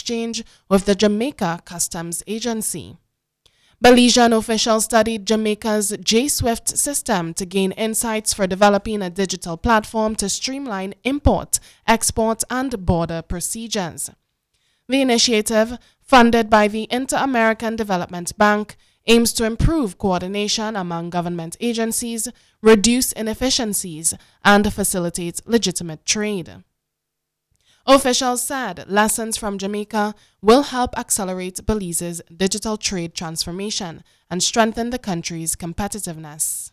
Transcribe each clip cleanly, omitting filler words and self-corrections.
exchange with the Jamaica Customs Agency. Belizean officials studied Jamaica's J-Swift system to gain insights for developing a digital platform to streamline import, export, and border procedures. The initiative, funded by the Inter-American Development Bank, aims to improve coordination among government agencies, reduce inefficiencies, and facilitate legitimate trade. Officials said lessons from Jamaica will help accelerate Belize's digital trade transformation and strengthen the country's competitiveness.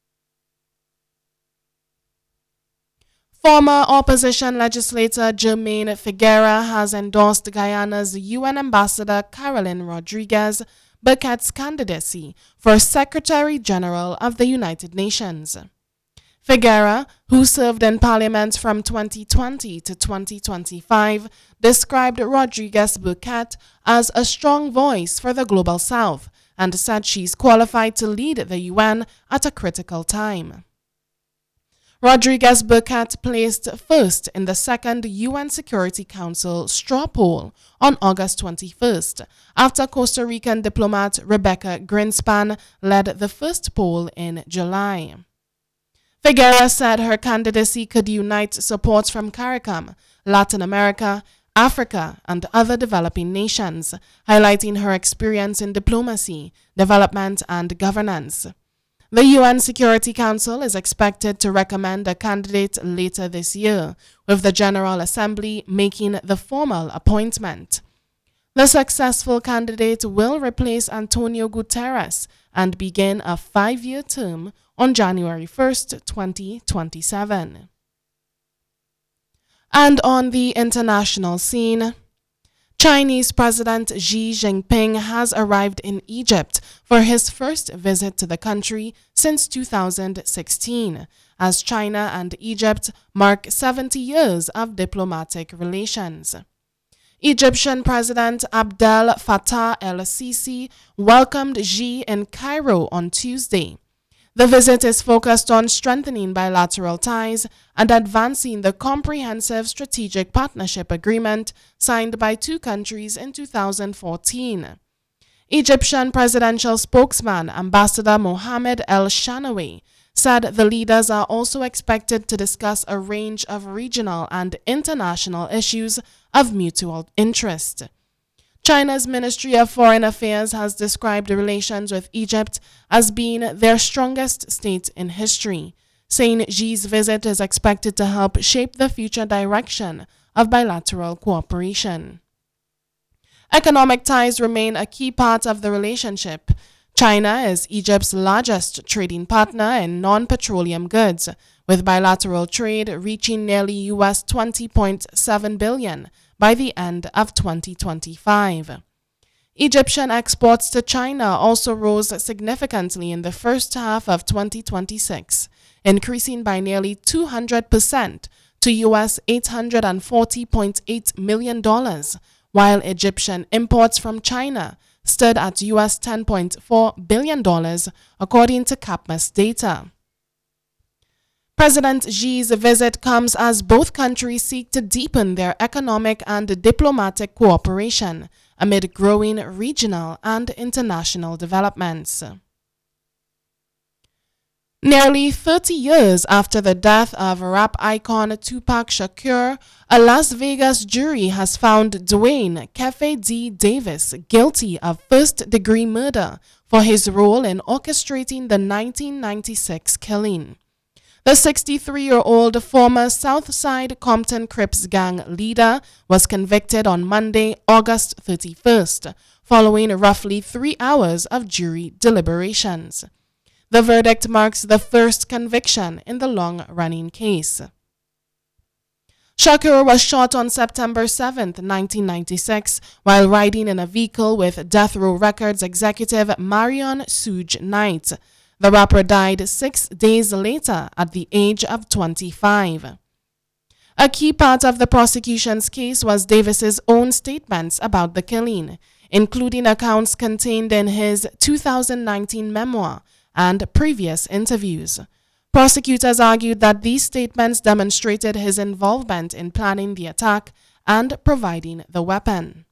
Former opposition legislator Germaine Figuera has endorsed Guyana's UN Ambassador Caroline Rodriguez Burkett's candidacy for Secretary General of the United Nations. Figuera, who served in Parliament from 2020 to 2025, described Rodriguez Burkett as a strong voice for the Global South and said she's qualified to lead the UN at a critical time. Rodriguez Burkett placed first in the second UN Security Council straw poll on August 21st, after Costa Rican diplomat Rebecca Greenspan led the first poll in July. Figuera said her candidacy could unite support from CARICOM, Latin America, Africa, and other developing nations, highlighting her experience in diplomacy, development, and governance. The UN Security Council is expected to recommend a candidate later this year, with the General Assembly making the formal appointment. The successful candidate will replace Antonio Guterres and begin a 5-year term on January 1st, 2027. And on the international scene, Chinese President Xi Jinping has arrived in Egypt for his first visit to the country since 2016, as China and Egypt mark 70 years of diplomatic relations. Egyptian President Abdel Fattah el-Sisi welcomed Xi in Cairo on Tuesday. The visit is focused on strengthening bilateral ties and advancing the comprehensive strategic partnership agreement signed by two countries in 2014. Egyptian presidential spokesman Ambassador Mohammed El-Shanawi said the leaders are also expected to discuss a range of regional and international issues of mutual interest. China's Ministry of Foreign Affairs has described relations with Egypt as being their strongest state in history, saying Xi's visit is expected to help shape the future direction of bilateral cooperation. Economic ties remain a key part of the relationship. China is Egypt's largest trading partner in non-petroleum goods, with bilateral trade reaching nearly US $20.7 billion by the end of 2025. Egyptian exports to China also rose significantly in the first half of 2026, increasing by nearly 200% to US $840.8 million, while Egyptian imports from China stood at US $10.4 billion, according to CAPMAS data. President Xi's visit comes as both countries seek to deepen their economic and diplomatic cooperation amid growing regional and international developments. Nearly 30 years after the death of rap icon Tupac Shakur, a Las Vegas jury has found Dwayne Kefe D. Davis guilty of first-degree murder for his role in orchestrating the 1996 killing. The 63-year-old former Southside Compton Crips gang leader was convicted on Monday, August 31st, following roughly 3 hours of jury deliberations. The verdict marks the first conviction in the long-running case. Shakur was shot on September 7, 1996, while riding in a vehicle with Death Row Records executive Marion Suge Knight. The rapper died 6 days later at the age of 25. A key part of the prosecution's case was Davis's own statements about the killing, including accounts contained in his 2019 memoir and previous interviews. Prosecutors argued that these statements demonstrated his involvement in planning the attack and providing the weapon.